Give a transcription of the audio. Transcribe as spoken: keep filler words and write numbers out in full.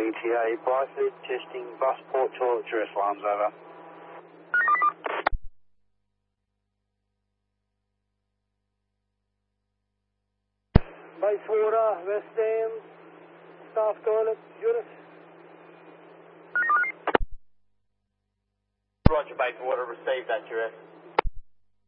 E T A, Blythe, testing bus port toilet dress alarms, over. Bayswater, West End, staff toilet, unit. Roger, Bayswater, received that, U S.